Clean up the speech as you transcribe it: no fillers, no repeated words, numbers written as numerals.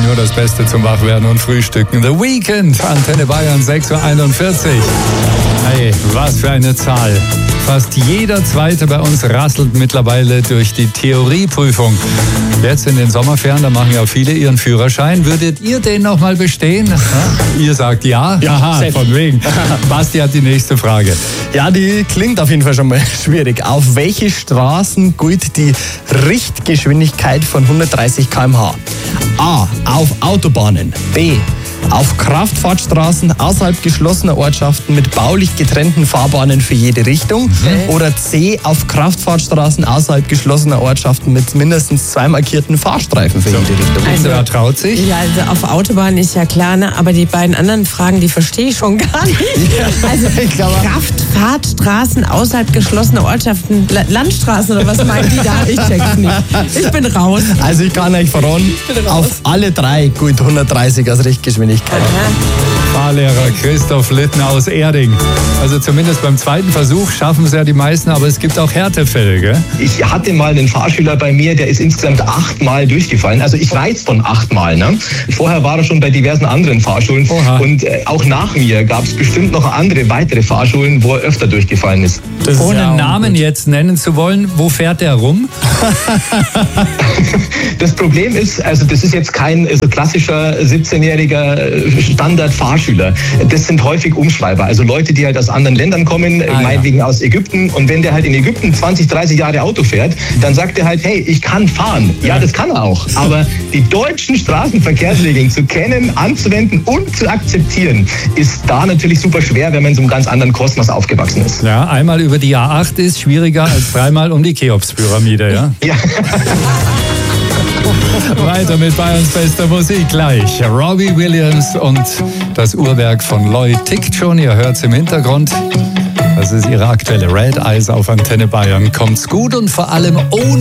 nur das Beste zum Wachwerden und Frühstücken. The Weekend, Antenne Bayern, 6.41 Uhr. Hey, was für eine Zahl. Fast jeder Zweite bei uns rasselt mittlerweile durch die Theorieprüfung. Jetzt in den Sommerferien, da machen ja viele ihren Führerschein. Würdet ihr den noch mal bestehen? Ihr sagt ja. Ja, von wegen. Basti hat die nächste Frage. Ja, die klingt auf jeden Fall schon mal schwierig. Auf welche Straßen gilt die Richtgeschwindigkeit von 130 km/h? A. Auf Autobahnen. B. Auf Kraftfahrtstraßen außerhalb geschlossener Ortschaften mit baulich getrennten Fahrbahnen für jede Richtung. Oder C. Auf Kraftfahrtstraßen außerhalb geschlossener Ortschaften mit mindestens 2 markierten Fahrstreifen für jede Richtung. Wer traut sich? Ja, also auf Autobahn ist ja klar, ne? Aber die beiden anderen Fragen, die verstehe ich schon gar nicht. Also Kraftfahrtstraßen außerhalb geschlossener Ortschaften, Landstraßen oder was meinen die da? Ich check's nicht. Ich bin raus. Also ich kann euch verraten, auf alle 3 gilt 130 als Richtgeschwindigkeit. Fahrlehrer Christoph Litten aus Erding. Also zumindest beim zweiten Versuch schaffen es ja die meisten, aber es gibt auch Härtefälle, gell? Ich hatte mal einen Fahrschüler bei mir, der ist insgesamt 8-mal durchgefallen. Also ich weiß von 8-mal. Ne? Vorher war er schon bei diversen anderen Fahrschulen. Oha. Und auch nach mir gab es bestimmt noch weitere Fahrschulen, wo er öfter durchgefallen ist. Ohne Namen jetzt nennen zu wollen, wo fährt der rum? Das Problem ist, also das ist jetzt kein klassischer 17-jähriger Standard-Fahrschüler. Das sind häufig Umschreiber, also Leute, die halt aus anderen Ländern kommen, meinetwegen aus Ägypten. Und wenn der halt in Ägypten 20, 30 Jahre Auto fährt, dann sagt er halt, hey, ich kann fahren. Ja, das kann er auch. Aber die deutschen Straßenverkehrsregeln zu kennen, anzuwenden und zu akzeptieren, ist da natürlich super schwer, wenn man in so einem ganz anderen Kosmos aufgewachsen ist. Ja, einmal über die A8 ist schwieriger als 3-mal um die Cheops-Pyramide, ja? Ja. Weiter mit Bayerns bester Musik gleich. Robbie Williams und das Uhrwerk von Lloyd tickt schon. Ihr hört es im Hintergrund. Das ist ihre aktuelle Red Eyes auf Antenne Bayern. Kommt's gut und vor allem ohne